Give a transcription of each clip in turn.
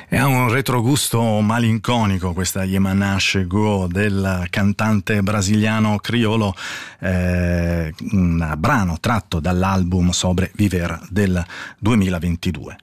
E ha un retrogusto malinconico questa Yemanache Go del cantante brasiliano Criolo, un brano tratto dall'album Sobre Viver del 2022.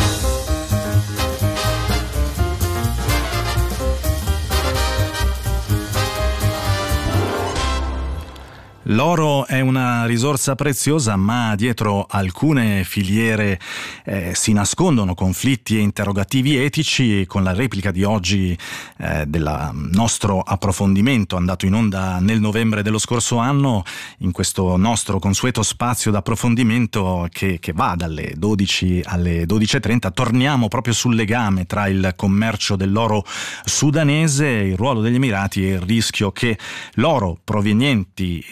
L'oro è una risorsa preziosa, ma dietro alcune filiere si nascondono conflitti e interrogativi etici. Con la replica di oggi del nostro approfondimento andato in onda nel novembre dello scorso anno, in questo nostro consueto spazio d'approfondimento che va dalle 12 alle 12:30, torniamo proprio sul legame tra il commercio dell'oro sudanese, il ruolo degli Emirati e il rischio che l'oro proveniente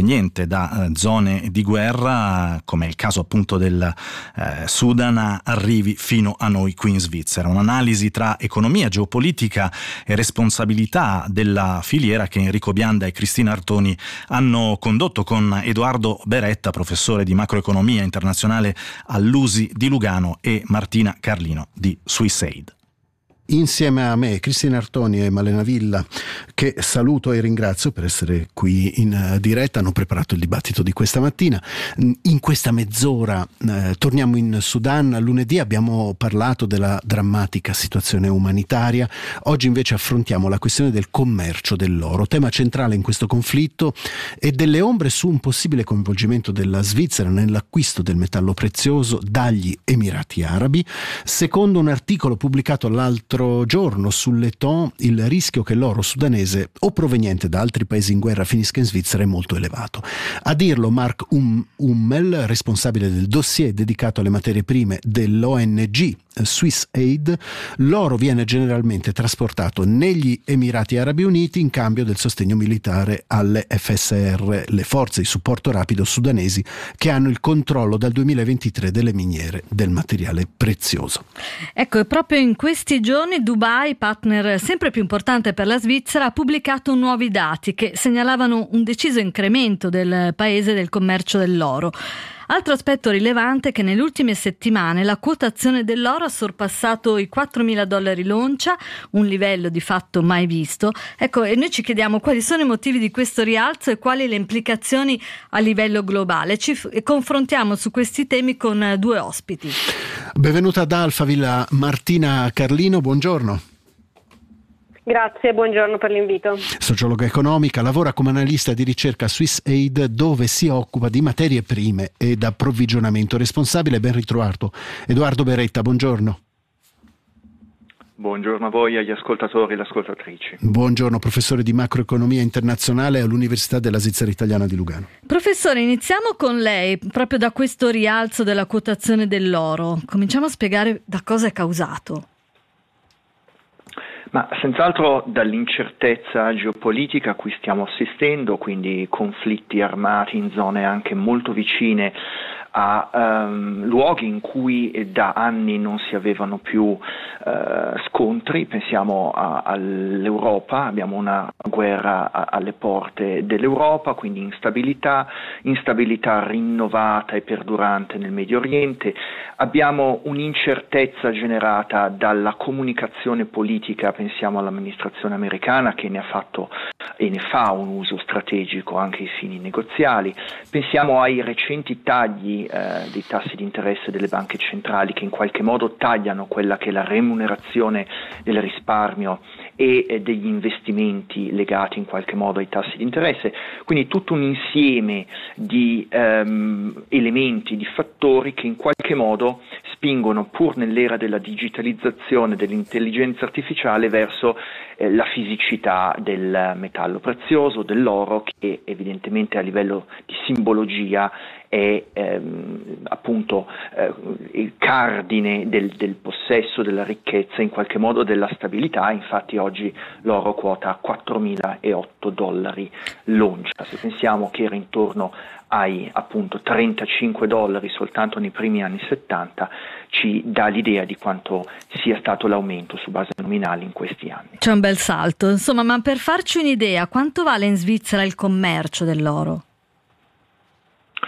da zone di guerra, come è il caso appunto del Sudan, arrivi fino a noi qui in Svizzera. Un'analisi tra economia, geopolitica e responsabilità della filiera che Enrico Bianda e Cristina Artoni hanno condotto con Edoardo Beretta, professore di macroeconomia internazionale all'USI di Lugano, e Martina Carlino di SwissAid. Insieme a me, Cristina Artoni e Malena Villa, che saluto e ringrazio per essere qui in diretta, hanno preparato il dibattito di questa mattina. In questa mezz'ora torniamo in Sudan. Lunedì abbiamo parlato della drammatica situazione umanitaria. Oggi invece affrontiamo la questione del commercio dell'oro, tema centrale in questo conflitto, e delle ombre su un possibile coinvolgimento della Svizzera nell'acquisto del metallo prezioso dagli Emirati Arabi. Secondo un articolo pubblicato l'altro giorno sull'Eton, il rischio che l'oro sudanese o proveniente da altri paesi in guerra finisca in Svizzera è molto elevato. A dirlo Mark Hummel, responsabile del dossier dedicato alle materie prime dell'ONG SwissAid. L'oro viene generalmente trasportato negli Emirati Arabi Uniti in cambio del sostegno militare alle FSR, le forze di supporto rapido sudanesi, che hanno il controllo dal 2023 delle miniere del materiale prezioso. Ecco, e proprio in questi giorni Dubai, partner sempre più importante per la Svizzera, ha pubblicato nuovi dati che segnalavano un deciso incremento del paese del commercio dell'oro. Altro aspetto rilevante è che nelle ultime settimane la quotazione dell'oro ha sorpassato i $4.000 l'oncia, un livello di fatto mai visto. Ecco, e noi ci chiediamo quali sono i motivi di questo rialzo e quali le implicazioni a livello globale. Ci confrontiamo su questi temi con due ospiti. Benvenuta ad Alphaville Martina Carlino, buongiorno. Grazie, buongiorno per l'invito. Sociologa economica, lavora come analista di ricerca a SwissAid, dove si occupa di materie prime ed approvvigionamento. Responsabile, ben ritrovato, Edoardo Beretta, buongiorno. Buongiorno a voi, agli ascoltatori e le ascoltatrici. Buongiorno, professore di macroeconomia internazionale all'Università della Svizzera Italiana di Lugano. Professore, iniziamo con lei, proprio da questo rialzo della quotazione dell'oro. Cominciamo a spiegare da cosa è causato. Ma senz'altro dall'incertezza geopolitica a cui stiamo assistendo, quindi conflitti armati in zone anche molto vicine a luoghi in cui da anni non si avevano più scontri. Pensiamo all'Europa, abbiamo una guerra alle porte dell'Europa, quindi instabilità rinnovata e perdurante nel Medio Oriente. Abbiamo un'incertezza generata dalla comunicazione politica, pensiamo all'amministrazione americana che ne ha fatto e ne fa un uso strategico anche ai fini negoziali. Pensiamo ai recenti tagli dei tassi di interesse delle banche centrali, che in qualche modo tagliano quella che è la remunerazione del risparmio e degli investimenti legati in qualche modo ai tassi di interesse. Quindi tutto un insieme di elementi, di fattori che in qualche modo spingono, pur nell'era della digitalizzazione, dell'intelligenza artificiale, verso la fisicità del metallo prezioso, dell'oro, che evidentemente a livello di simbologia è appunto il cardine del possesso, della ricchezza, in qualche modo della stabilità. Infatti oggi l'oro quota a $4.008 l'oncia. Se pensiamo che era intorno ai appunto $35 soltanto nei primi anni 70, ci dà l'idea di quanto sia stato l'aumento su base nominale in questi anni. C'è un bel salto, insomma, ma per farci un'idea, quanto vale in Svizzera il commercio dell'oro?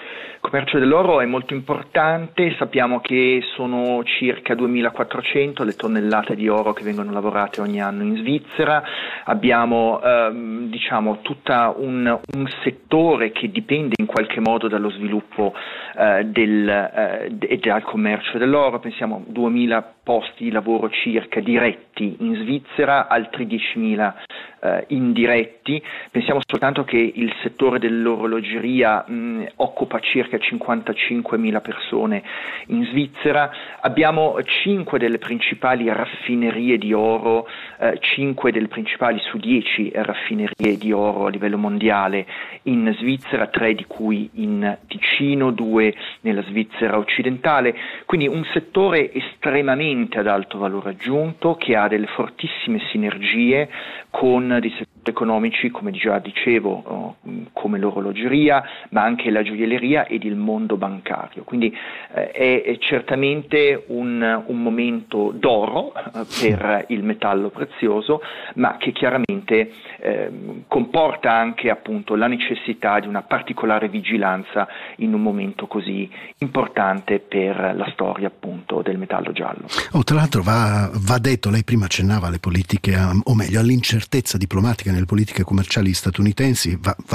Il commercio dell'oro è molto importante, sappiamo che sono circa 2.400 le tonnellate di oro che vengono lavorate ogni anno in Svizzera, abbiamo tutta un settore che dipende in qualche modo dallo sviluppo e dal commercio dell'oro, pensiamo 2.000 posti di lavoro circa diretti in Svizzera, altri 10.000 indiretti, pensiamo soltanto che il settore dell'orologeria occupa circa 55.000 persone in Svizzera, abbiamo 5 delle principali raffinerie di oro, 5 delle principali su 10 raffinerie di oro a livello mondiale in Svizzera, 3 di cui in Ticino, 2 nella Svizzera occidentale, quindi un settore estremamente ad alto valore aggiunto che ha delle fortissime sinergie con dei settori economici, come già dicevo, come l'orologeria, ma anche la gioielleria ed il mondo bancario. Quindi è certamente un momento d'oro per il metallo prezioso, ma che chiaramente comporta anche appunto la necessità di una particolare vigilanza in un momento così importante per la storia appunto del metallo giallo. Tra l'altro va detto, lei prima accennava alle politiche, o meglio all'incertezza diplomatica nelle politiche commerciali statunitensi, va